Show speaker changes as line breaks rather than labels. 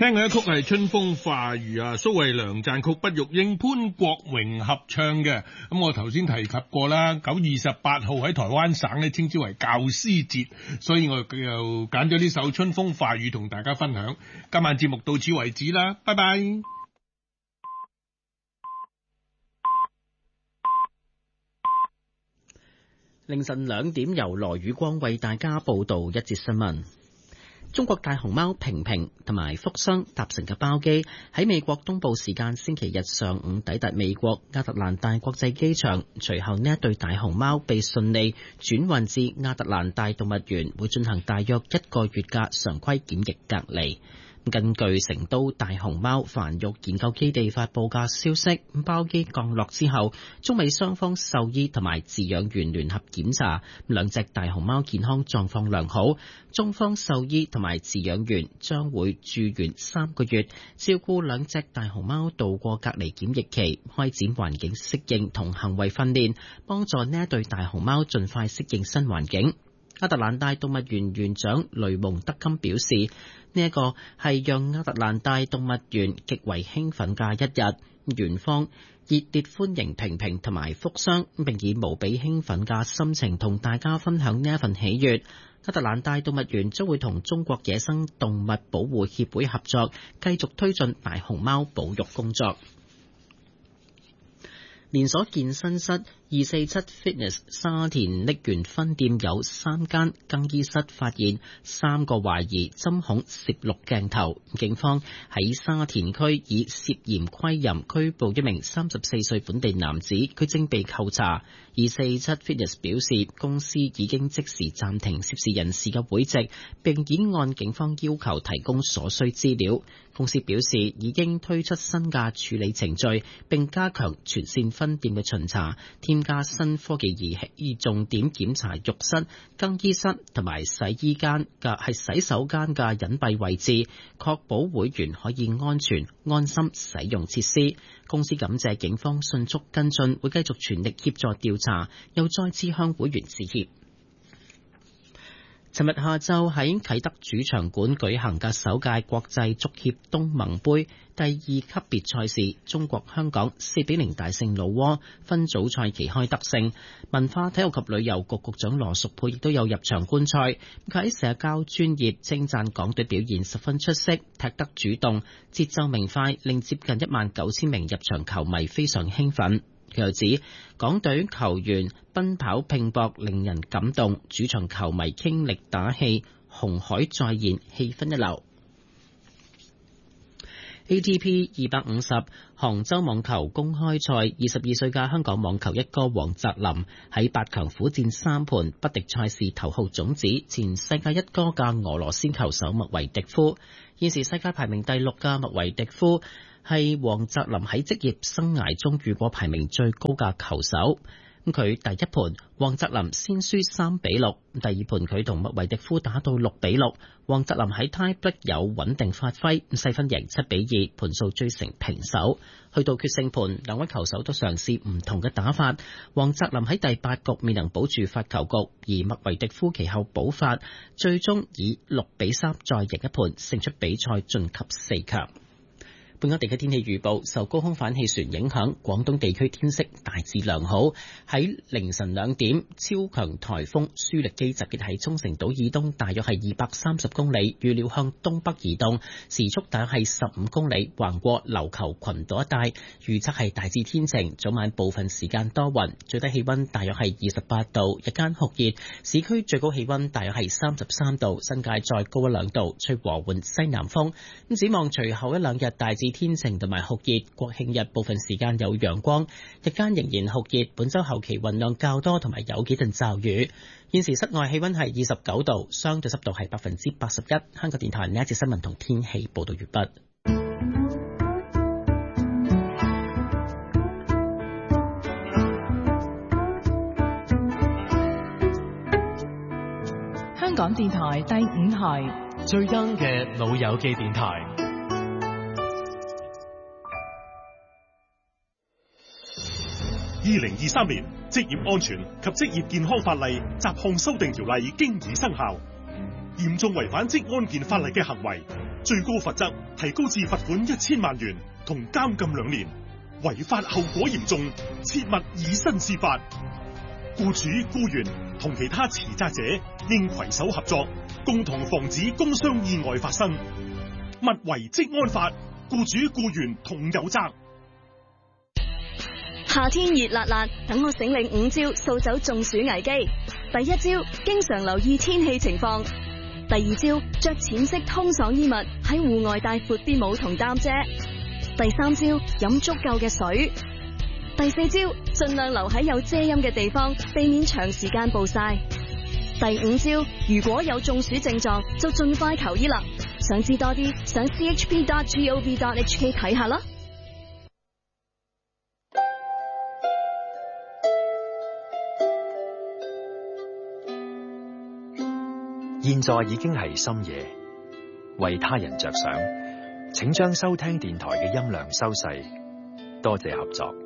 聽嘅一曲係春風化雨啊，蘇慧良撰曲，畢玉英、潘國榮合唱嘅。咁我頭先提及過啦，9月28號喺台灣省咧稱之為教師節，所以我又揀咗呢首《春風化雨》同大家分享。今晚節目到此為止啦，拜拜。
凌晨2點，由羅宇光為大家報道一節新聞。中國大熊貓平平同埋福箱搭乘嘅包機喺美國東部時間星期日上午抵達美國亞特蘭大國際機場，隨後呢一對大熊貓被順利轉運至亞特蘭大動物園，會進行大約1個月嘅常規檢疫隔離。根據成都大熊貓繁育研究基地發佈嘅消息，包機降落之後，中美雙方獸醫同埋飼養員聯合檢查，兩隻大熊貓健康狀況良好。中方獸醫同埋飼養員將會駐園3個月，照顧兩隻大熊貓度過隔離檢疫期，開展環境適應同行為訓練，幫助呢一對大熊貓盡快適應新環境。亞特蘭大動物園園長雷蒙德金表示，呢一個係讓亞特蘭大動物園極為興奮嘅一日，園方熱烈歡迎平平同埋福箱，並以無比興奮嘅心情同大家分享呢一份喜悅。亞特蘭大動物園將會同中國野生動物保護協會合作，繼續推進大熊貓保育工作。連鎖健身室247 Fitness 沙田瀝源分店有3間更衣室發現3個懷疑針孔攝錄鏡頭，警方喺沙田區以涉嫌窺淫拘捕一名34歲本地男子，佢正被扣查。247 Fitness 表示，公司已經即時暫停涉事人士嘅會籍，並已按警方要求提供所需資料。公司表示已經推出新嘅處理程序，並加強全線分店嘅巡查，添加新科技儀器，重點檢查浴室、更衣室同埋洗手間嘅隱蔽位置，確保會員可以安全安心使用設施。公司感謝警方迅速跟進，會繼續全力協助調查，又再次向會員致歉。尋日下晝喺啟德主場館舉行嘅首屆國際足協東盟杯第2級別賽事，中國香港4-0大勝老撾，分組賽旗開得勝。文化體育及旅遊局局長羅淑佩亦都有入場觀賽，佢喺社交專頁稱讚港隊表現十分出色，踢得主動，節奏明快，令接近19000名入場球迷非常興奮。佢又指港隊球員奔跑拼搏令人感動，主場球迷傾力打氣，紅海再現，氣氛一流。ATP 250杭州網球公開賽，22歲嘅香港網球一哥黃澤林喺8強苦戰3盤，不敵賽事頭號種子前世界一哥嘅俄羅斯球手麥維迪夫。現時世界排名第6嘅麥維迪夫係黃澤林喺職業生涯中遇過排名最高嘅球手。佢第一盤黃澤林先輸3-6，第二盤佢同麥維迪夫打到6-6，黃澤林喺 tie break 有穩定發揮，細分贏7-2，盤數追成平手。去到決勝盤，兩位球手都嘗試唔同嘅打法，黃澤林喺第8局未能保住發球局，而麥維迪夫其後補發，最終以6-3再贏一盤，勝出比賽晉級4強。本港地區天氣預報，受高空反氣旋影響，廣東地區天色大致良好。喺凌晨2點，超強颱風舒力基集結喺沖繩島以東大約係230公里，預料向東北移動，時速大約係15公里，橫過琉球群島一帶。預測係大致天晴，早晚部分時間多雲，最低氣溫大約係28度，日間酷熱，市區最高氣溫大約係33度，新界再高1-2度，吹和緩西南風。咁展望隨後1-2日大致天晴同埋酷熱，國慶日部分時間有陽光，日間仍然酷熱。本周後期雲量較多，同埋有幾陣驟雨。現時室外氣溫係29度，相對濕度係81%。香港電台呢一節新聞同天氣報道完畢。
香港電台第5台
最 young 嘅老友記電台。
2023年職業安全及職業健康法例雜項修訂條例經已生效，嚴重違反職安健法例嘅行為， 最高罰則提高至罰款1000萬元同監禁2年，違法後果嚴重，切勿以身試法。僱主、僱員同其他持責者應攜手合作，共同防止工傷意外發生。勿違職安法，僱主僱員同有責。
夏天熱辣辣，等我醒領5招掃走中暑危機。第一招，經常留意天氣情況。第二招，着淺色通爽衣物，喺戶外帶闊啲帽同擔遮。第三招，飲足夠嘅水。第四招，盡量留喺有遮陰嘅地方，避免長時間暴曬。第五招，如果有中暑症狀，就盡快求醫啦。想知多啲，上 chp.gov.hk 睇下啦。
現在已經係深夜，為他人着想，請將收聽電台嘅音量收細，多謝合作。